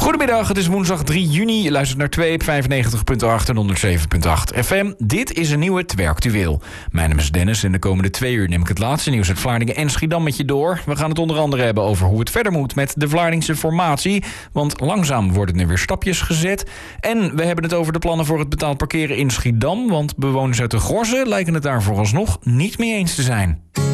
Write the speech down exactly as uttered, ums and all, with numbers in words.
Goedemiddag, het is woensdag drie juni. Je luistert naar twee op vijfennegentig komma acht en honderdzeven komma acht F M. Dit is een nieuwe Twerktueel. Mijn naam is Dennis en de komende twee uur neem ik het laatste nieuws uit Vlaardingen en Schiedam met je door. We gaan het onder andere hebben over hoe het verder moet met de Vlaardingse formatie. Want langzaam worden er weer stapjes gezet. En we hebben het over de plannen voor het betaald parkeren in Schiedam. Want bewoners uit de Gorze lijken het daar vooralsnog niet mee eens te zijn.